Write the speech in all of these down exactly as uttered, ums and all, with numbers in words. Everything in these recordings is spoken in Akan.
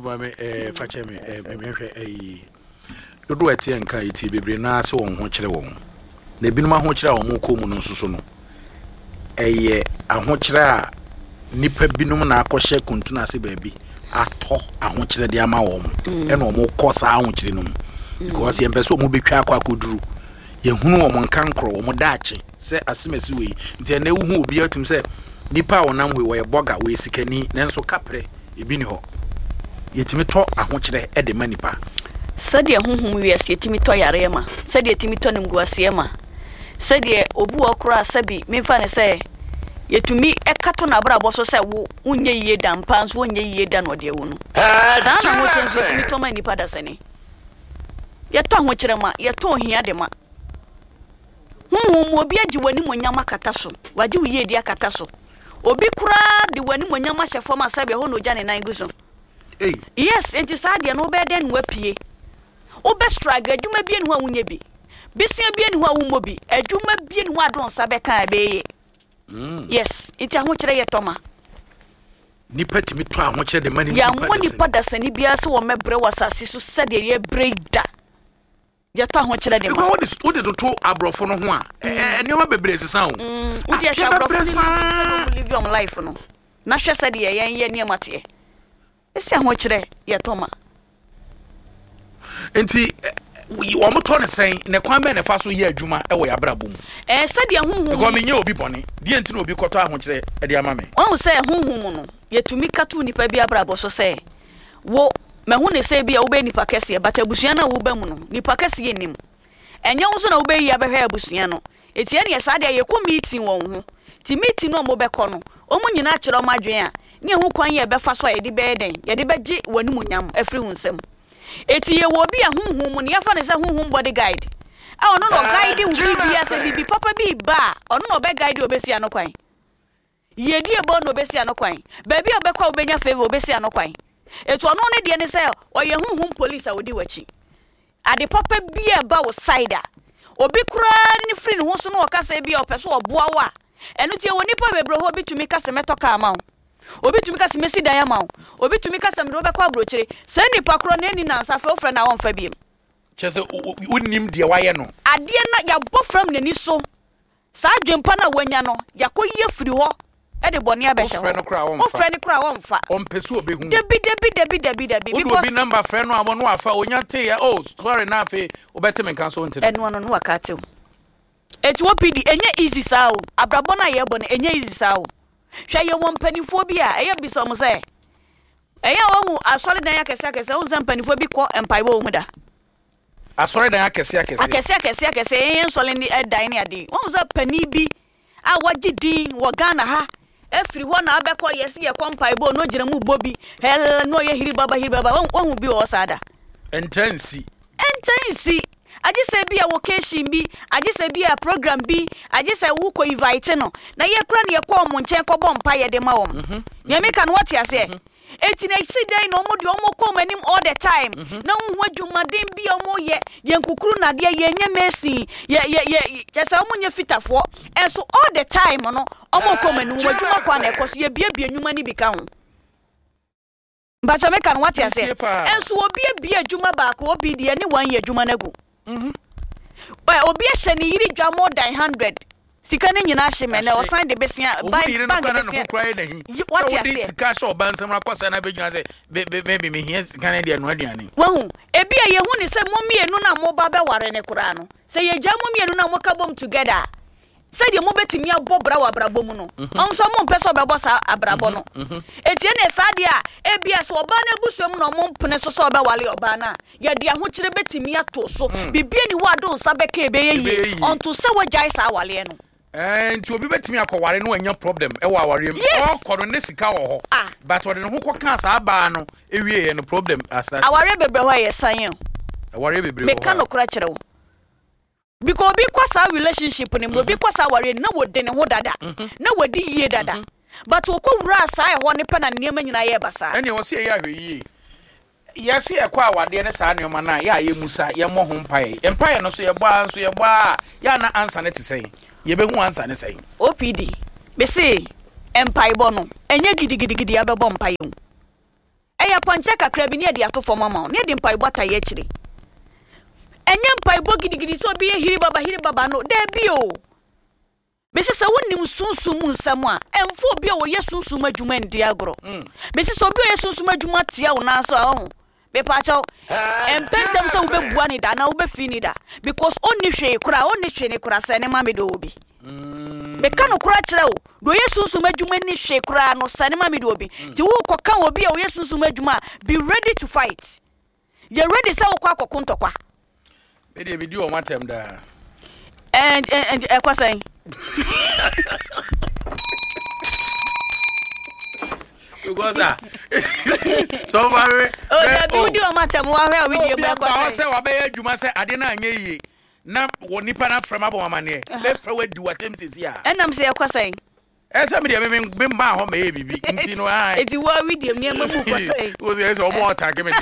ba me eh fache me eh me hwe eh dodo etie nka iti bebre na ase won ho kire won na binuma ho kire won ko mu no nsusu no eye aho kire a nipa binum na akɔhye kuntu na ase baabi atɔ aho kire de ama won e na omo kɔ sa aho kire no because ye mpɛ so omo betwa akɔ akoduru ye hunu won nkankro won daache se asemasi we nti na ewu hu obi atum se nipa wonam we wo ye boga we sikani nanso kapre ebi ni ho yetimi to ahokire e de manipa sade honhom wiase yetimi to yare ma sade yetimi to nimguase ma sade obu okra sabi memfa ne se yetumi e kato na bra boso se wo unye yiye da mpa nso unye yiye da no de wo no sa na ho chen yetimi to manipa da sene yeto ahokire ma yeto hia de ma honhom obi agi wani monyama kata so waje wiye di akata so obi kura de wani monyama hyefo ma sabe ho no gya ne nan guso eh yes enti saade no be den wapie obe struggle adwuma bie ne ho awunye bi bisia bie ne ho awummo bi adwuma bie ne ho adon sabe kan be mm yes enti aho kire ye toma nipa timi to aho kire de mani ya mo nipa da sani bia se wo mebre wasase so sade ye breida ya to aho kire de ma what is what is to abrofo no ho a ene ma bebre sesa o mm udi ya abrofo no live your life no na hwe sade ye yen ye ne mate esi aho kire ye toma enti wo mo to ne sen ne kwan be ne fa so ye adwuma e wo ya brabom eh sade honhom ko menye obi bone die enti na obi koto aho kire e de ama me won se honhom no yetumi katu nipa bi abrabo so se wo me hu ne se bia wo be nipa kese but abusua na wo ba mu no nipa kese enim enye wo so na wo be yi abehwe abusua no etie ne sade ye ko meeting won ho ti meeting no mo be kɔ no o mu nyina kyerɛ o madwen a ne hu kwan ye be fa so ye de be den ye de be gi wani munyam afri hu nsem eti ye wo bi a hunhum ne yafa ne se hunhum body guide a ono no guide hu bi bia se bibi papa bi ba ono no be guide obesi anokwan ye die bo no obesi anokwan ba bi obekwa obenya favor obesi anokwan etu ono ne de ne se oye hunhum police a wodi wachi ade papa bi e ba wo side obi kura ni free ne ho so no okasa bi opeso oboa wa enu tie woni pa bebro ho bitumi kase metoka ama obi tumi kase mesi dan ama obi tumi kase mdo obekwa brochire se ni pakro na ni nansa fe ofre na won fa biem chese wonnim de waye no ade na ya bofram nani so sa adwempa na wanya no yakoye firi ho e de bone abehye ofre no kra won fa ofre no kra won fa ompesu obehu debi debi debi debi debi because obi number friend no abo no afa onya te ya oh sorry na afa obete me kan so ntene eno no no wakate eti wo pidi enye easy sa o abrabo na ye bone enye easy sa o hwa ye won panifo bi a eye bi so mo se eye wo asori dan yakese akese wo san panifo bi ko empire wo mu da asori dan yakese akese akese akese akese eye nsole ni dan ni ade wo san pani bi a wagidi wo Ghana ha efiri ho na abekọ yesi ye ko empire bo no gire mu bobi hel no ye hiri baba hiri baba wo hu bi wo sada intensi intensi aje se bia vocation bi aje se bia program bi aje se wo ko invite no na ye kura ne ye ko mo nchen ko bompa ye de ma wo ne me kan what ya say eti na isi dai no mo de o mo ko manim all the time na wo adwuma den bi o mo ye ye nkukuru na de ye nya mesi ye ye ye je se o mo nya fitafo enso all the time no o mo ko manim adwuma kwa na ekoso ye bia bia nwuma ni bi ka ho mbacha me kan what ya say enso obi bia adwuma ba ko obi de ni wan ye adwuma na go mhm eh obi ehye ne yiri dwa more than one hundred sika ne nyina hye me na o sign de besia buy bank besia what you say sika sho bansam akosa na bedwuna say maybe me here sika ne de no aduane wahu ebi ye hu ni se momienu na mo ba be ware ne kura no se ye gya momienu na mo ka bom together se de mo betimi abobra wa brabo mu no onso mo pese obebo sa abrabo no etie ne sa de a ebi so oba na busum no mo mpene so so oba wale oba na ye de aho kire betimi ato so bibie ni wa do nsa beka ebe ye onto se wo jai sa wale no eh nti obi betimi akoware no anya problem e wa ware m o kodo ne sika wo ho but ode ne ho ko kan sa aba no ewie ye no problem asase aware bebre ho ye san aware bebre ho meka no kura kire wo because be kwasa relationship ni mo be kwasa ware na wode ne ho dada na wodi yie dada but okowura sa e ho ne pa na ne ma nyina ye basa ene wo se ye ahwe yie yesi e kwa awade ne sa ne ma na ya ye musa ye mo ho mpae mpae no so ye bo anso ye bo a ya na answer ne te sei ye be hu answer ne sei O P D be say mpae bo no enye gidi gidi gidi abebo mpae hu eya akwanche kakra bi ne de atofo mama ne de mpai bota ye kire enye mpai bo gidigidi so bi hiri baba hiri baba no da bi o bese se wonim sunsun mu nsam a emfo obi a wo yesunsun adwuma ndi agro bese se obi o yesunsun adwuma tia wo na so a ho be pa chaw empentem so wo be bua ni da na wo be fini da because onni hwe kura onni hwe ni kura se ne ma me do obi be kanu kura kire wo do yesunsun adwuma ni hwe kura no se ne ma me do obi ti wo koka obi a wo yesunsun adwuma be ready to fight you ready say wo kwa kokontokwa be dey be di o matem da and and e kwa say because ah so baby oh that video matter mo ahwe video be kwa say say wa be adwuma say ade na anya yi na wo nipa na frama bo mamane le fra wa di watem sisi a enam say kwa say e say me de me me ma ho me bibi nti no ai eti wa video me ma mu kwa say wo say so mo attack me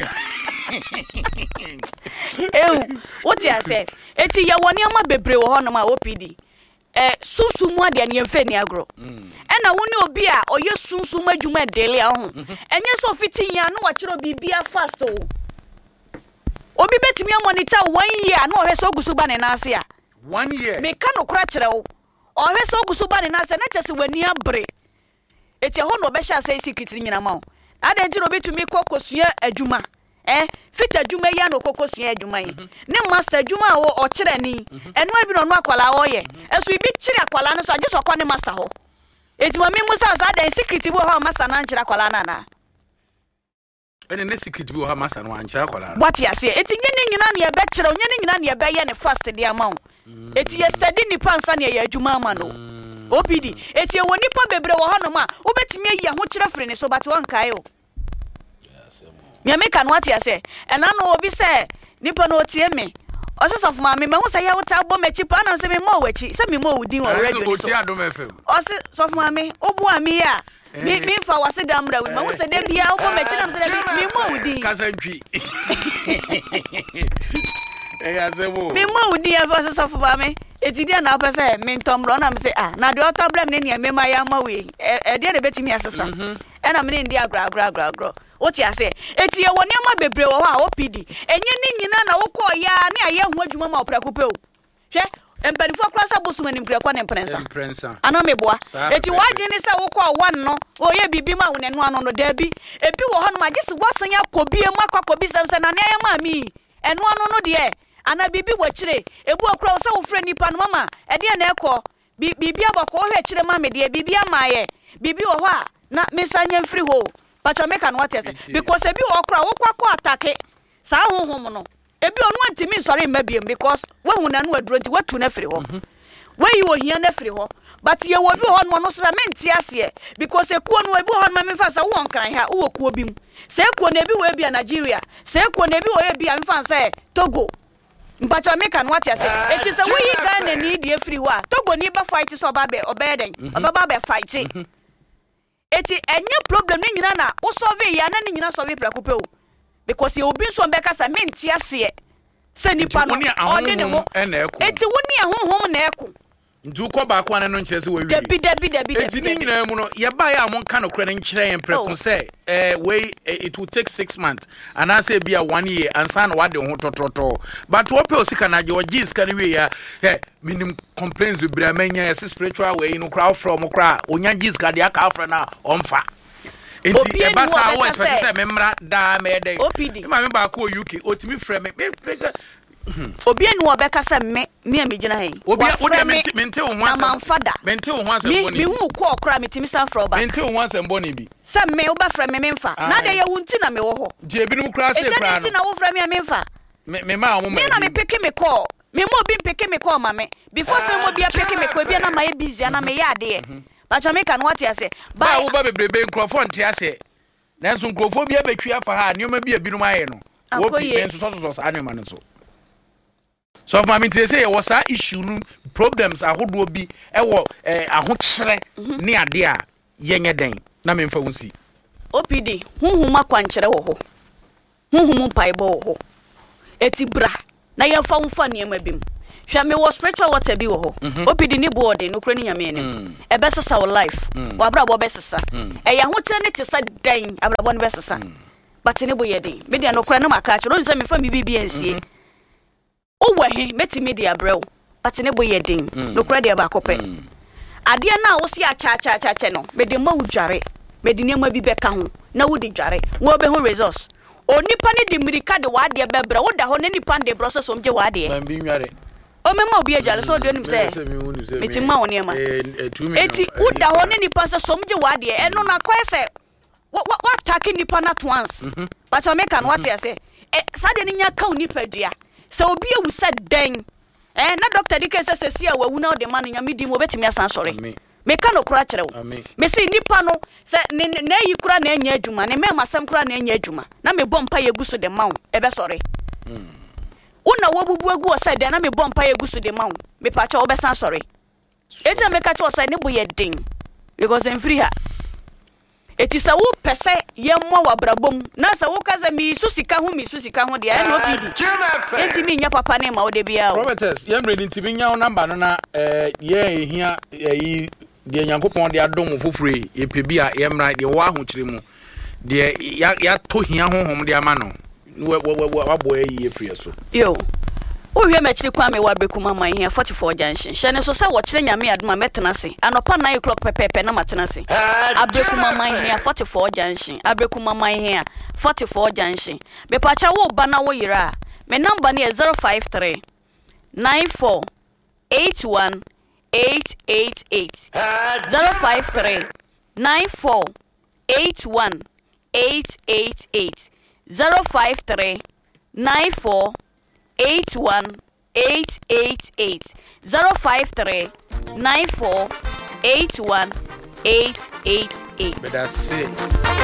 eh what you say eti ya woni ama bebre wo ho no ma O P D eh sunsumu ade ne mfe ne agro ena woni obi a oye sunsumu adwuma dele aho enye so fitinya no wa kiro bibia fast o obi betimi monitor one year na ohwe so ogusu ba ne na ase a one year me ka no kura kire wo ohwe so ogusu ba ne na ase na chese wani abre eti ho no be sha say secret nyina ma o ade ntiro betumi kokosua adwuma eh fit adwuma ya no kokosua adwuma yi ne master adwuma wo o kire ni eno abi no no akwala wo ye eso ibi kire akwala no so age so kwa ne master ho eti ma mi musa sa ade secret bo ho master na nkire akwala na na ene ne secret bo ho master no ankire akwala what ya say eti nyene nyina na ye be kire nyene nyina na ye be ye ne fast de ama eti ye study ni pansa na ye adwuma ama no O P D eti e woni pa bebre wo ho no ma wo betimi ayi ho kire frɛ ne so but won kai o nyame kan what ya say ena no obi say nipa no tie me oseso of ma me me hu say ya wuta bo mechi pa na say me mo wachi say me mo wudin wa radio so o ti adom F M ose so of ma me obu ami ya me me fa wase damra we me hu say da bia wo mechi na say me mo wudin kasantwi eh ya zebo me mo wudin ya fa so of ma me eti dia na pa say me ntomro na me say ah na de otobram ne ne me ma ya ma we e de de betimi asesa e na me ne ndi agra agra agra agra oti ase eti ye woni ama bebre wo ha O P D enye ni nyina na wokọ ya ne aye ho adwuma ma oprakope o hwe empanifo klasa bosu manim krekwa ne prensa prensa ana meboa eti wadwene se wokọ wan no oye bibi ma wonenu ano no da bi ebi wo ho no magisi wasan yakobie ma kwakobi sam se na ne aye ma mi enu ano no de ana bibi wo kire ebu okra se wo frɛ nipa no mama e de na ekọ bibi abakọ wo hwe kire ma me de bibi amaye bibi wo ho a na mesanya mfiri ho but I make an what you say because ebi okra wo kwakọ atake sa honhom no ebi onu antimi sori mabiem because we hu na no aduro nti watu na firi ho we yi ohia na firi ho but ye wo bi ho no no so menti ase because ekuo no ebi ho no me fa sa wo nkan ha wo kuo bi mu se ekuo na ebi wo ebi Nigeria se ekuo na ebi wo ebi a mfa say Togo but I make an what you say it is a we Ghana ni di firi ho a Togo ni ba fight so ba be obeden obaba be fight eti enye problem ni nyina na wo solve ya na ni nyina solve prakope o because ye obi so mbeka sa menti ase se nipa no ode ne ho eti woni ahonhom na eko ndu ko ba ko an no nkyere se wa wi debi debi debi eti ni nyina mu no ye ba ya mo nka no kra ne nkyere yen preko se eh we it will take six months and I say be a one year and san wa de ho tototo but wo pe osika na je ogis ka ne we ya eh minim complaints be bra manya yes spiritual way no crowd from kra onya gis ka de aka afra na omfa enti e ba sa wo expect say memra da me dey ma me ba ko U K otimi frɛ me obi enu obeka se me me amegina he obi obi mente mente wo hwansa na manfada mente wo hwansa boni me hu ko okra metimi san fro ba mente wo hwansa boni bi se me wo ba frɛ me memfa na de ye wunti na me wo ho die binum kra se kra no enti na wo frɛ me memfa me me ma wo ma me na me peke me call me mo bi peke me call ma me before me mo bi peke me call bi na ma ye busy na me ya de but me kan what you say ba wo ba bebrebe nkrofo nte ase nanso nkrofo bi abetwi afa ha nyoma bi abinum aye no wo bi nso so so so anyoma no so so of my mean say was that issue problems ahodo bi e wo eh ahokyere ne ade a yenye den na me mfa wonsi O P D hunhuma kwankyere wo ho hunhum paibo wo ho eti bra na ye fa wonfa ne ma bim hwa me wo spiritual water bi wo ho O P D ni board no kro ni nyame ne e be sesa wo life wo abrabo be sesa e ya hokyere ne te sa den abrabo ne be sesa but ne boye den me dia no kora na maka chiro nse me fa me bibi ansie o wahe meti media brew but ne boye den no kora dia ba kope ade na wo si acha acha acha no me de ma udware me de nema bi beka ho na wo di dware wo be ho results onipa ne de mirika de wa de bebra wo da ho ne nipa de process om je wa de man bi nware o me ma obi adwale so de nim se meti ma wo ne ma eti wo da ho ne nipa se som je wa de eno na kwa se what what attacking nipa na at once but o make an what you say eh sade ni nya ka nipa dua se obi ewu se den eh na doctor dike se se sia wawu na o de man nya medi mo betimi asan sore me ka no kura kire wo me se nipa no se na yi kura na anya adwuma ne me masam kura na anya adwuma na me bompa yeguso de mawo e be sore una wo bubu egu o se de na me bompa yeguso de mawo me pa cha wo be san sore eti me ka cha o se ne boye den because en free ha eti sa wo pese yemmo wabrabom na sa wo kaza mi susika ho mi susika ho de e no pidi eti mi nya papa ne ma wo de bia o Prophets yemre ni ntimi nya wo number no na eh ye ehia eh de Nyankopon de adom fofure epe bia yemra de wo ahokyere mu de ya to hia honhom de ama no wabo yi efri so yo o hwe machiri kwa me wa bekuma man hia forty-four junction hye so se wo kire nyame adoma metena se anopa nine o'clock pepepe na matena se abekuma man hia forty-four junction abekuma man hia forty-four junction me pacha wo ba na wo yira me number ne zero five three nine four eight one eight eight eight zero five three nine four eight one eight eight eight zero five three nine four eight one eight eight eight zero five three nine four eight one eight eight eight. But that's it.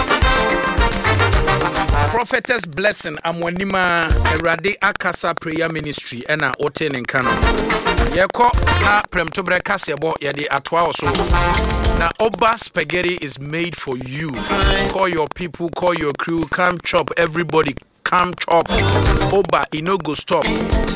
Prophetess Blessing Amwanima Erade Akasa Prayer Ministry ena oten nkano. Yeko na premtobre kasebo yede atwa so. Na Oba spaghetti is made for you. Call your people, call your crew, come chop everybody. Come chop. Oba, it no go stop.